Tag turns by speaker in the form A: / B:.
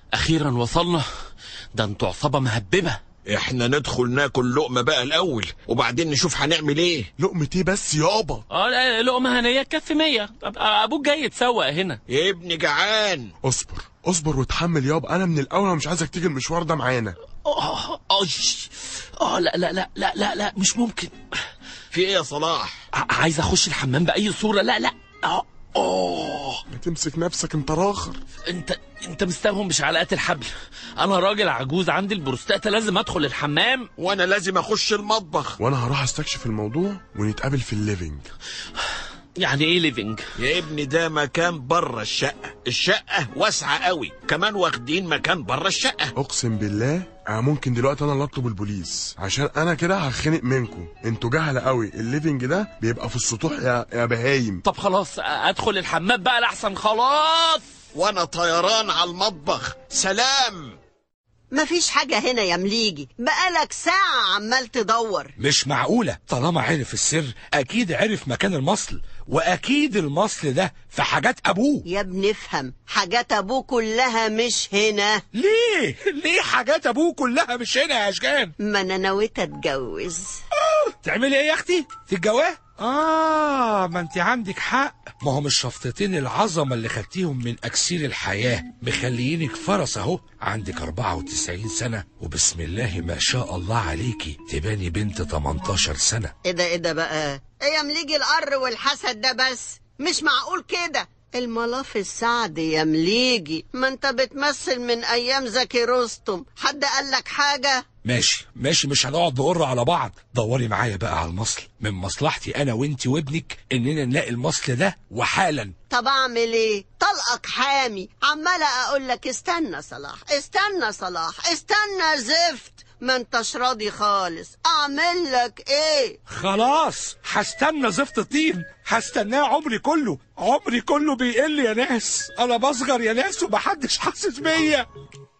A: اخيرا وصلنا. ده انتوا عصابة مهببة.
B: احنا ندخل ناكل لقمة بقى الاول وبعدين نشوف هنعمل ايه.
C: لقمة ايه بس يابا؟
A: لقمة هنية تكفي 100. ابوك جاي يتسوق هنا.
B: يا ابني جعان.
C: اصبر وتحمل يابا، انا من الاول مش عايزك تيجي المشوار ده معانا.
A: لا لا لا لا لا لا، مش ممكن.
B: في ايه يا صلاح؟
A: عايز اخش الحمام بأي صورة. لا لا.
C: ما تمسك نفسك انت راخر.
A: انت مستوهم مش علقات الحبل. انا راجل عجوز عندي البروستاتا، لازم ادخل الحمام.
B: وانا لازم اخش المطبخ.
C: وانا هروح استكشف الموضوع ونتقابل في الليفينج.
A: يعني ايه ليفينج؟
B: يا ابني ده مكان بره الشقة واسعة قوي، كمان واخدين مكان بره الشقة.
C: اقسم بالله ممكن دلوقتي انا اللي اطلب البوليس، عشان انا كده هخنق منكم. انتوا جهله قوي. الليفينج ده بيبقى في السطوح يا بهايم.
A: طب خلاص ادخل الحمام بقى لأحسن. خلاص.
B: وانا طيران على المطبخ. سلام.
D: مفيش حاجة هنا يا مليجي، بقالك ساعة عمال تدور.
E: مش معقولة، طالما عرف السر أكيد عرف مكان المصل، وأكيد المصل ده في حاجات أبوه.
D: يا ابني افهم، حاجات أبوه كلها مش هنا.
E: ليه حاجات أبوه كلها مش هنا يا أشجان؟
D: ما أنا نويت أتجوز.
E: تعملي إيه يا أختي؟ تتجوزي؟ ما انت عندك حق. ما هم الشفطتين العظمة اللي خدتيهم من أكسير الحياة مخليينك فرس اهو. عندك 94 سنة وبسم الله ما شاء الله عليكي تباني بنت 18 سنة.
D: ايه ده بقى؟ ايه يا مليجي القر والحسد ده؟ بس مش معقول كده. الملاف السعد يا مليجي، ما انت بتمثل من ايام زكي رستم. حد قالك حاجة؟
E: ماشي مش هنقعد نقر على بعض. دوري معايا بقى على المصل. من مصلحتي انا وانتي وابنك اننا نلاقي المصل ده وحالا.
D: طب اعمل ايه؟ طلقك حامي. عمالة اقول لك استنى صلاح، استنى صلاح، استنى زفت. ما انتش راضي خالص. اعمل لك ايه؟
E: خلاص هستنى زفت الطين. هستناه عمري كله بيقل يا ناس. انا بصغر يا ناس ومحدش حاسس بيا.